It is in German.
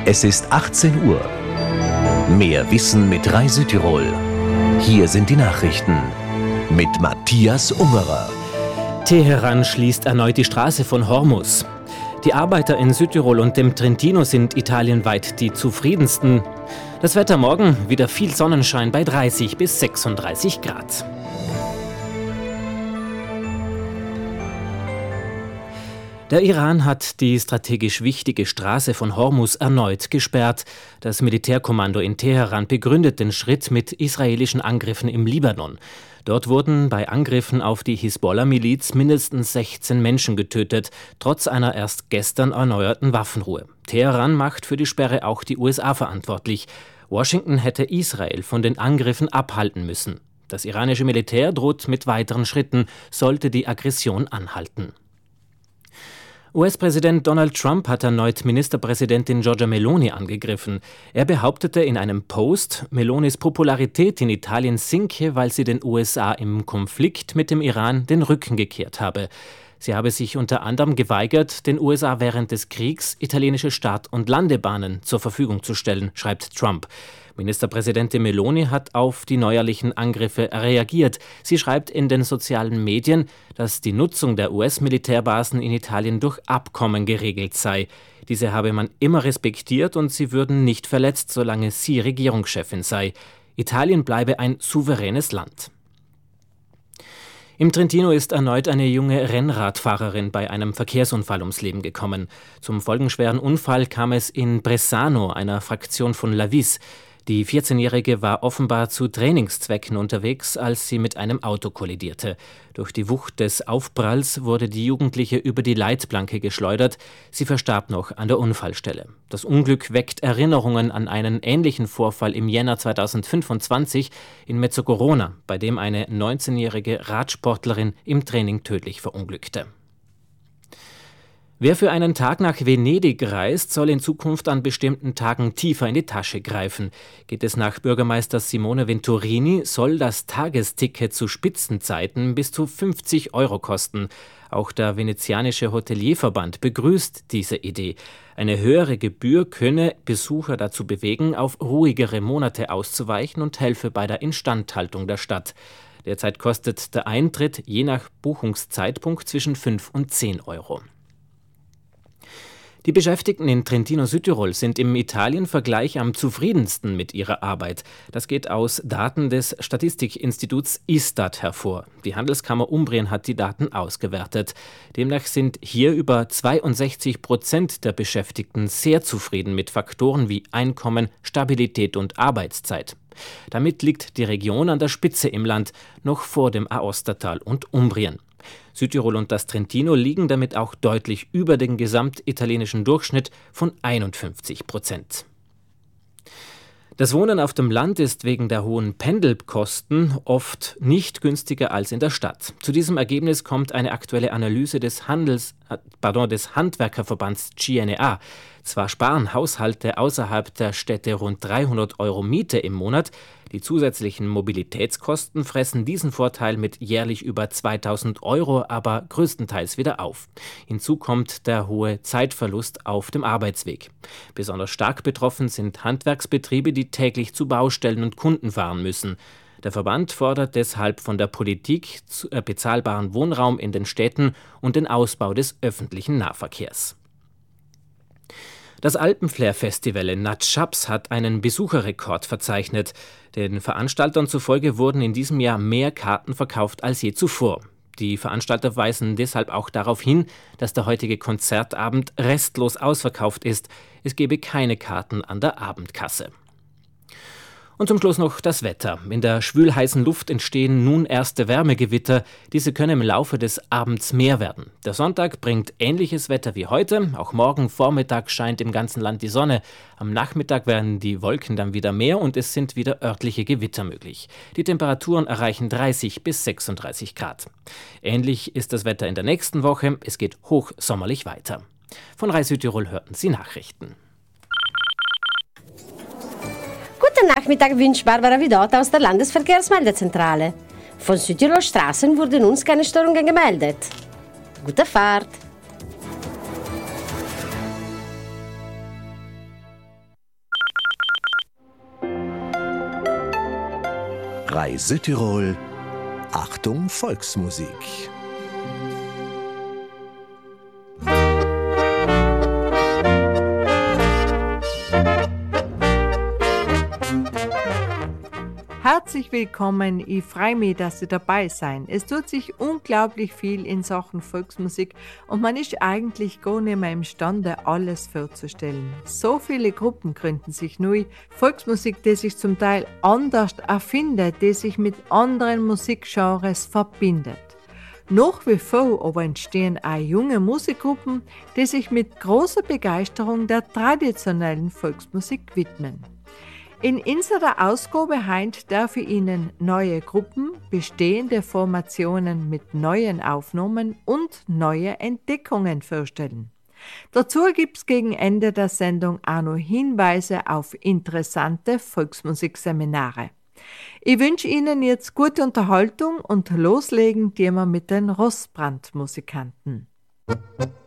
Es ist 18 Uhr. Mehr Wissen mit Rai Südtirol. Hier sind die Nachrichten mit Matthias Ungerer. Teheran schließt erneut die Straße von Hormuz. Die Arbeiter in Südtirol und dem Trentino sind italienweit die zufriedensten. Das Wetter morgen wieder viel Sonnenschein bei 30 bis 36 Grad. Der Iran hat die strategisch wichtige Straße von Hormuz erneut gesperrt. Das Militärkommando in Teheran begründet den Schritt mit israelischen Angriffen im Libanon. Dort wurden bei Angriffen auf die Hisbollah-Miliz mindestens 16 Menschen getötet, trotz einer erst gestern erneuerten Waffenruhe. Teheran macht für die Sperre auch die USA verantwortlich. Washington hätte Israel von den Angriffen abhalten müssen. Das iranische Militär droht mit weiteren Schritten, sollte die Aggression anhalten. US-Präsident Donald Trump hat erneut Ministerpräsidentin Giorgia Meloni angegriffen. Er behauptete in einem Post, Melonis Popularität in Italien sinke, weil sie den USA im Konflikt mit dem Iran den Rücken gekehrt habe. Sie habe sich unter anderem geweigert, den USA während des Kriegs italienische Start- und Landebahnen zur Verfügung zu stellen, schreibt Trump. Ministerpräsidentin Meloni hat auf die neuerlichen Angriffe reagiert. Sie schreibt in den sozialen Medien, dass die Nutzung der US-Militärbasen in Italien durch Abkommen geregelt sei. Diese habe man immer respektiert und sie würden nicht verletzt, solange sie Regierungschefin sei. Italien bleibe ein souveränes Land. Im Trentino ist erneut eine junge Rennradfahrerin bei einem Verkehrsunfall ums Leben gekommen. Zum folgenschweren Unfall kam es in Bressano, einer Fraktion von Lavis. Die 14-Jährige war offenbar zu Trainingszwecken unterwegs, als sie mit einem Auto kollidierte. Durch die Wucht des Aufpralls wurde die Jugendliche über die Leitplanke geschleudert. Sie verstarb noch an der Unfallstelle. Das Unglück weckt Erinnerungen an einen ähnlichen Vorfall im Jänner 2025 in Mezzocorona, bei dem eine 19-jährige Radsportlerin im Training tödlich verunglückte. Wer für einen Tag nach Venedig reist, soll in Zukunft an bestimmten Tagen tiefer in die Tasche greifen. Geht es nach Bürgermeister Simone Venturini, soll das Tagesticket zu Spitzenzeiten bis zu 50 € kosten. Auch der venezianische Hotelierverband begrüßt diese Idee. Eine höhere Gebühr könne Besucher dazu bewegen, auf ruhigere Monate auszuweichen und helfe bei der Instandhaltung der Stadt. Derzeit kostet der Eintritt je nach Buchungszeitpunkt zwischen 5 und 10 €. Die Beschäftigten in Trentino Südtirol sind im Italien-Vergleich am zufriedensten mit ihrer Arbeit. Das geht aus Daten des Statistikinstituts Istat hervor. Die Handelskammer Umbrien hat die Daten ausgewertet. Demnach sind hier über 62% der Beschäftigten sehr zufrieden mit Faktoren wie Einkommen, Stabilität und Arbeitszeit. Damit liegt die Region an der Spitze im Land, noch vor dem Aostatal und Umbrien. Südtirol und das Trentino liegen damit auch deutlich über den gesamtitalienischen Durchschnitt von 51%. Das Wohnen auf dem Land ist wegen der hohen Pendelkosten oft nicht günstiger als in der Stadt. Zu diesem Ergebnis kommt eine aktuelle Analyse des Handwerkerverbands CNA. Zwar sparen Haushalte außerhalb der Städte rund 300 € Miete im Monat, die zusätzlichen Mobilitätskosten fressen diesen Vorteil mit jährlich über 2000 € aber größtenteils wieder auf. Hinzu kommt der hohe Zeitverlust auf dem Arbeitsweg. Besonders stark betroffen sind Handwerksbetriebe, die täglich zu Baustellen und Kunden fahren müssen. Der Verband fordert deshalb von der Politik bezahlbaren Wohnraum in den Städten und den Ausbau des öffentlichen Nahverkehrs. Das Alpenflair-Festival in Natschabs hat einen Besucherrekord verzeichnet. Den Veranstaltern zufolge wurden in diesem Jahr mehr Karten verkauft als je zuvor. Die Veranstalter weisen deshalb auch darauf hin, dass der heutige Konzertabend restlos ausverkauft ist. Es gebe keine Karten an der Abendkasse. Und zum Schluss noch das Wetter. In der schwülheißen Luft entstehen nun erste Wärmegewitter. Diese können im Laufe des Abends mehr werden. Der Sonntag bringt ähnliches Wetter wie heute. Auch morgen Vormittag scheint im ganzen Land die Sonne. Am Nachmittag werden die Wolken dann wieder mehr und es sind wieder örtliche Gewitter möglich. Die Temperaturen erreichen 30 bis 36 Grad. Ähnlich ist das Wetter in der nächsten Woche. Es geht hochsommerlich weiter. Von Rai Südtirol hörten Sie Nachrichten. Guten Nachmittag wünscht Barbara Vidot aus der Landesverkehrsmeldezentrale. Von Südtirol Straßen wurden uns keine Störungen gemeldet. Gute Fahrt! 3 Südtirol. Achtung Volksmusik. Herzlich willkommen, ich freue mich, dass Sie dabei sein. Es tut sich unglaublich viel in Sachen Volksmusik und man ist eigentlich gar nicht mehr imstande, alles vorzustellen. So viele Gruppen gründen sich neu, Volksmusik, die sich zum Teil anders erfindet, die sich mit anderen Musikgenres verbindet. Nach wie vor aber entstehen auch junge Musikgruppen, die sich mit großer Begeisterung der traditionellen Volksmusik widmen. In unserer Ausgabe heute darf ich Ihnen neue Gruppen, bestehende Formationen mit neuen Aufnahmen und neue Entdeckungen vorstellen. Dazu gibt es gegen Ende der Sendung auch noch Hinweise auf interessante Volksmusikseminare. Ich wünsche Ihnen jetzt gute Unterhaltung und loslegen wir mit den Rossbrand-Musikanten.